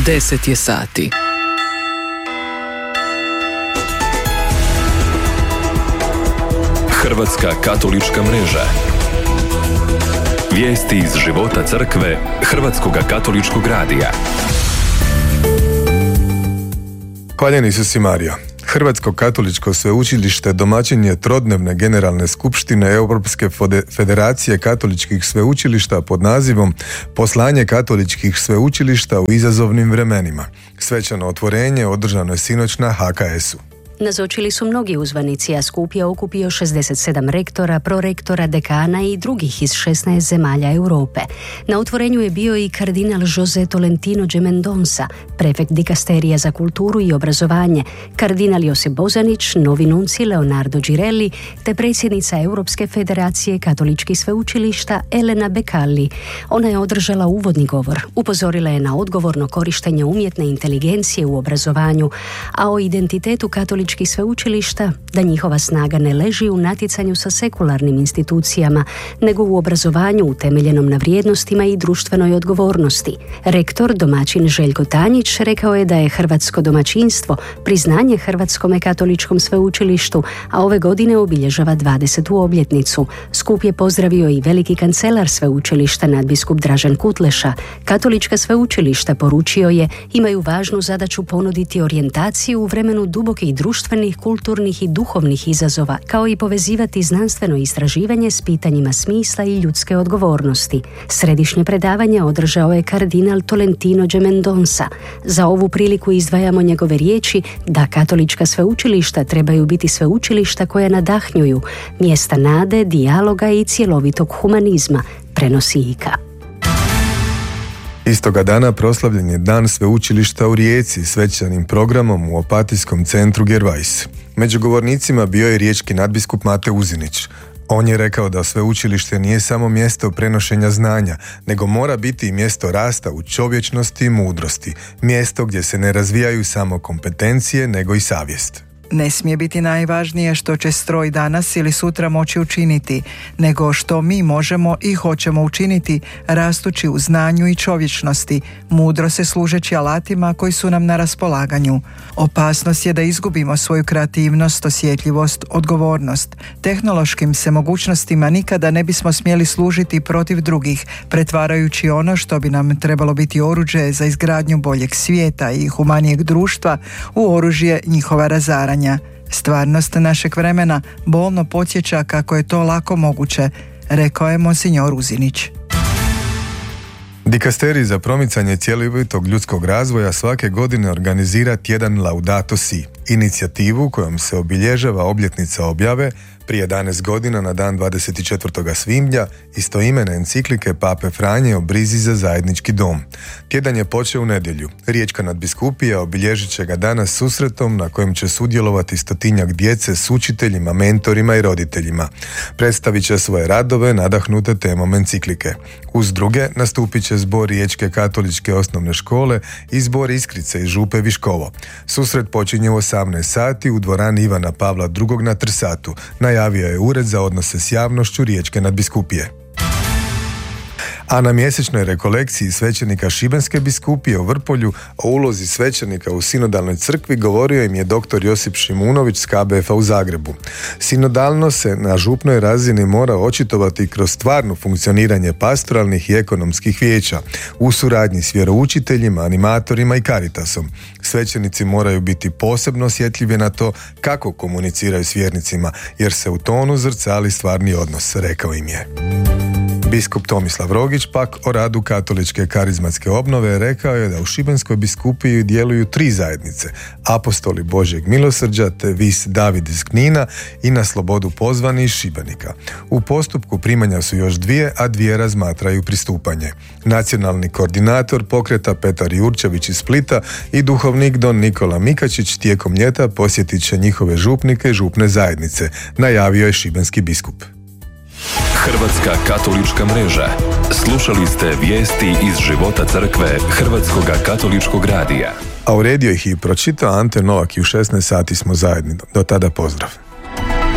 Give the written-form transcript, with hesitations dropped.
10 je sati. Hrvatska katolička mreža. Vijesti iz života crkve Hrvatskoga katoličkog radija. Hvaljen Isus i Marija. Hrvatsko katoličko sveučilište domaćin je trodnevne generalne skupštine Europske federacije katoličkih sveučilišta pod nazivom Poslanje katoličkih sveučilišta u izazovnim vremenima. Svečano otvorenje održano je sinoć na HKS-u. Nazočili su mnogi uzvanici, a skup je okupio 67 rektora, prorektora, dekana i drugih iz 16 zemalja Europe. Na otvorenju je bio i kardinal José Tolentino de Mendonça, prefekt dikasterija za kulturu i obrazovanje, kardinal Josip Bozanić, novi nunci Leonardo Girelli, te predsjednica Europske federacije katoličkih sveučilišta Elena Becalli. Ona je održala uvodni govor, upozorila je na odgovorno korištenje umjetne inteligencije u obrazovanju, a o identitetu katoličkih sveučilišta, da njihova snaga ne leži u natjecanju sa sekularnim institucijama, nego u obrazovanju utemeljenom na vrijednostima i društvenoj odgovornosti. Rektor, domaćin Željko Tanjić, rekao je da je hrvatsko domaćinstvo priznanje Hrvatskome katoličkom sveučilištu, a ove godine obilježava 20. obljetnicu. Skup je pozdravio i veliki kancelar sveučilišta nadbiskup Dražen Kutleša. Katolička sveučilišta, poručio je, imaju važnu zadaću ponuditi orijentaciju u vremenu dubokih društvenih, kulturnih i duhovnih izazova, kao i povezivati znanstveno istraživanje s pitanjima smisla i ljudske odgovornosti. Središnje predavanje održao je kardinal Tolentino de Mendonça. Za ovu priliku izdvajamo njegove riječi da katolička sveučilišta trebaju biti sveučilišta koja nadahnjuju, mjesta nade, dijaloga i cjelovitog humanizma, prenosi IKA. Istoga dana proslavljen je Dan sveučilišta u Rijeci svečanim programom u Opatijskom centru Gervais. Među govornicima bio je riječki nadbiskup Mate Uzinić. On je rekao da sveučilište nije samo mjesto prenošenja znanja, nego mora biti i mjesto rasta u čovječnosti i mudrosti, mjesto gdje se ne razvijaju samo kompetencije, nego i savjest. Ne smije biti najvažnije što će stroj danas ili sutra moći učiniti, nego što mi možemo i hoćemo učiniti rastući u znanju i čovječnosti, mudro se služeći alatima koji su nam na raspolaganju. Opasnost je da izgubimo svoju kreativnost, osjetljivost, odgovornost. Tehnološkim se mogućnostima nikada ne bismo smjeli služiti protiv drugih, pretvarajući ono što bi nam trebalo biti oruđe za izgradnju boljeg svijeta i humanijeg društva u oružje njihova razaranja. Stvarnost našeg vremena bolno podsjeća kako je to lako moguće, rekao je monsinjor Uzinić. Dikasterij za promicanje cjelovitog ljudskog razvoja svake godine organizira tjedan Laudato Si, inicijativu kojom se obilježava obljetnica objave prije 11 godina na dan 24. svibnja istoimene enciklike Pape Franje o brizi za zajednički dom. Tjedan je počeo u nedjelju. Riječka nadbiskupija obilježit će ga danas susretom na kojem će sudjelovati 100-tinjak djece s učiteljima, mentorima i roditeljima. Predstavit će svoje radove nadahnute temom enciklike. Uz druge nastupit će zbor Riječke katoličke osnovne škole i zbor Iskrice iz Župe Viškovo. Susret počinje u 18 sati u dvorani Ivana Pavla II. Na Trsatu, najavio je Ured za odnose s javnošću Riječke nadbiskupije. A na mjesečnoj rekolekciji svećenika Šibenske biskupije u Vrpolju o ulozi svećenika u sinodalnoj crkvi govorio im je dr. Josip Šimunović s KBF-a u Zagrebu. Sinodalno se na župnoj razini mora očitovati kroz stvarno funkcioniranje pastoralnih i ekonomskih vijeća u suradnji s vjeroučiteljima, animatorima i Caritasom. Svećenici moraju biti posebno osjetljivi na to kako komuniciraju s vjernicima, jer se u tonu zrcali stvarni odnos, rekao im je. Biskup Tomislav Rogić pak o radu katoličke karizmatske obnove rekao je da u Šibenskoj biskupiji djeluju 3 zajednice, Apostoli Božjeg milosrđa te Vis David iz Knina i Na slobodu pozvani iz Šibenika. U postupku primanja su još 2, a 2 razmatraju pristupanje. Nacionalni koordinator pokreta Petar Jurčević iz Splita i duhovnik don Nikola Mikačić tijekom ljeta posjetit će njihove župnike i župne zajednice, najavio je šibenski biskup. Hrvatska katolička mreža. Slušali ste vijesti iz života crkve Hrvatskoga katoličkog radija. A uredio ih i pročitao Ante Novak i u 16 sati smo zajedni. Do tada pozdrav.